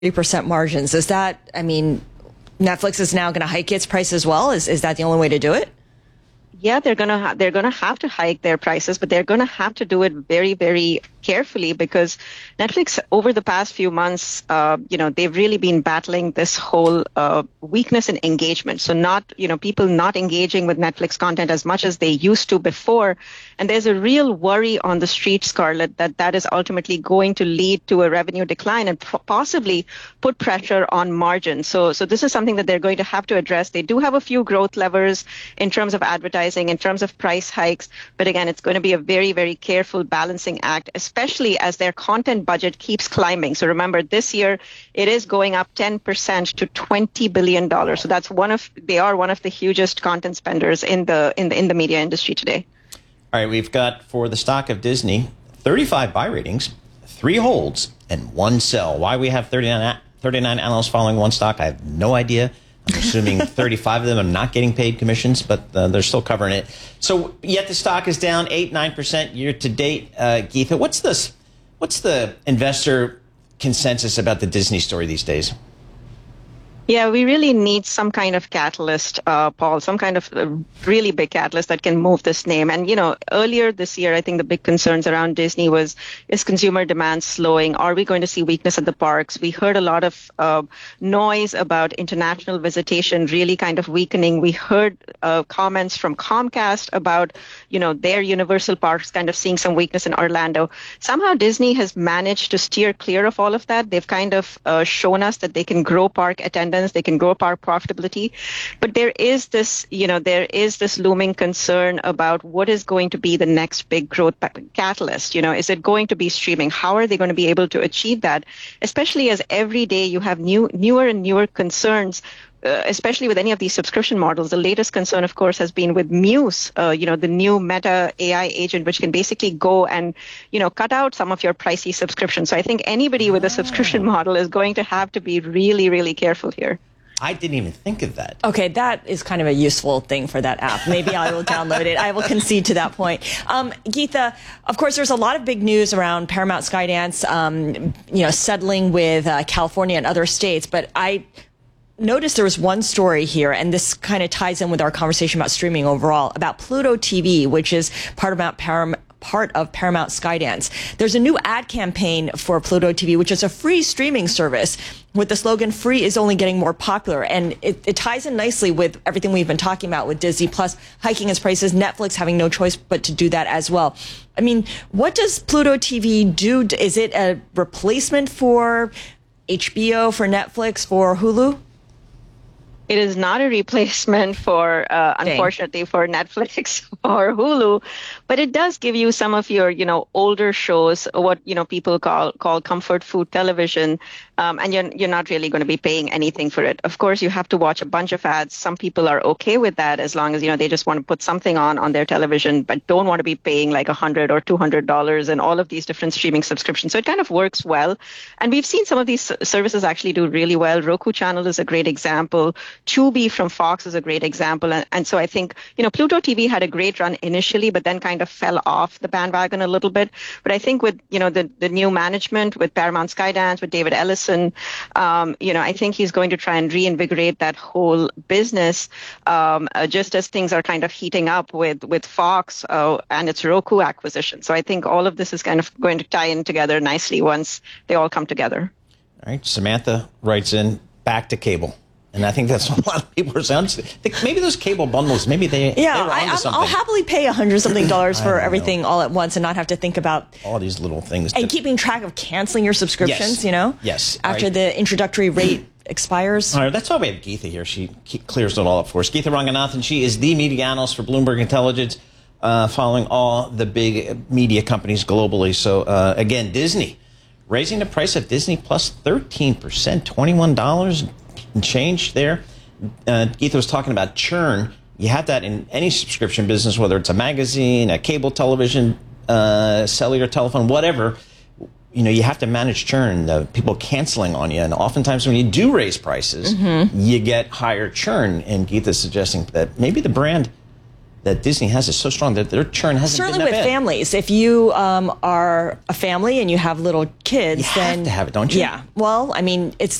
30% margins. Is that, I mean, Netflix is now going to hike its price as well? Is that the only way to do it? Yeah, they're gonna have to hike their prices, but they're gonna have to do it very, very carefully because Netflix over the past few months, they've really been battling this whole weakness in engagement. So people not engaging with Netflix content as much as they used to before, and there's a real worry on the street, Scarlett, that is ultimately going to lead to a revenue decline and possibly put pressure on margins. So this is something that they're going to have to address. They do have a few growth levers in terms of advertising, in terms of price hikes. But again, it's going to be a very, very careful balancing act, especially as their content budget keeps climbing. So remember, this year it is going up 10% to $20 billion. So they are one of the hugest content spenders in the media industry today. All right, we've got for the stock of Disney, 35 buy ratings, 3 holds, and 1 sell. Why we have 39 analysts following one stock, I have no idea. I'm assuming 35 of them are not getting paid commissions, but they're still covering it. So yet the stock is down 8-9% year to date. Geetha, what's the investor consensus about the Disney story these days? Yeah, we really need some kind of catalyst, Paul, some kind of really big catalyst that can move this name. And, earlier this year, I think the big concerns around Disney is consumer demand slowing? Are we going to see weakness at the parks? We heard a lot of noise about international visitation really kind of weakening. We heard comments from Comcast about, their Universal parks kind of seeing some weakness in Orlando. Somehow Disney has managed to steer clear of all of that. They've kind of shown us that they can grow park attendance. They can grow park profitability, but there is this looming concern about what is going to be the next big growth catalyst. Is it going to be streaming? How are they going to be able to achieve that? Especially as every day you have newer and newer concerns. Especially with any of these subscription models. The latest concern, of course, has been with Muse, the new Meta AI agent, which can basically go and, cut out some of your pricey subscriptions. So I think anybody with a subscription model is going to have to be really, really careful here. I didn't even think of that. Okay, that is kind of a useful thing for that app. Maybe I will download it. I will concede to that point. Geetha, of course, there's a lot of big news around Paramount Skydance, settling with California and other states, but I noticed there was one story here, and this kind of ties in with our conversation about streaming overall, about Pluto TV, which is part of Paramount Skydance. There's a new ad campaign for Pluto TV, which is a free streaming service with the slogan, "Free is only getting more popular." And it ties in nicely with everything we've been talking about with Disney Plus hiking its prices, Netflix having no choice but to do that as well. I mean, what does Pluto TV do? Is it a replacement for HBO, for Netflix, for Hulu? It is not a replacement for, unfortunately, for Netflix or Hulu, but it does give you some of your, older shows, what, people call comfort food television, and you're not really going to be paying anything for it. Of course, you have to watch a bunch of ads. Some people are okay with that as long as, they just want to put something on their television, but don't want to be paying like $100 or $200 and all of these different streaming subscriptions. So it kind of works well. And we've seen some of these services actually do really well. Roku Channel is a great example. Tubi from Fox is a great example. And so I think, Pluto TV had a great run initially, but then kind of fell off the bandwagon a little bit. But I think with, the new management, with Paramount Skydance, with David Ellison, I think he's going to try and reinvigorate that whole business, just as things are kind of heating up with Fox and its Roku acquisition. So I think all of this is kind of going to tie in together nicely once they all come together. All right. Samantha writes in, back to cable. And I think that's what a lot of people are saying. Maybe those cable bundles, maybe they were onto something. I'll happily pay $100-something for everything all at once and not have to think about all these little things. And keeping track of canceling your subscriptions, Yes. After the introductory rate expires. All right, that's why we have Geetha here. She clears it all up for us. Geetha Ranganathan, she is the media analyst for Bloomberg Intelligence, following all the big media companies globally. So, again, Disney, raising the price of Disney Plus 13%, $21 and change there. Geetha was talking about churn. You have that in any subscription business, whether it's a magazine, a cable television, cellular telephone, whatever. You have to manage churn, the people canceling on you. And oftentimes when you do raise prices, you get higher churn. And Geetha's suggesting that maybe the brand that Disney has is so strong that their churn hasn't certainly been that with bad. families. If you are a family and you have little kids, You then have to have it, don't you? Yeah. Well, I mean, it's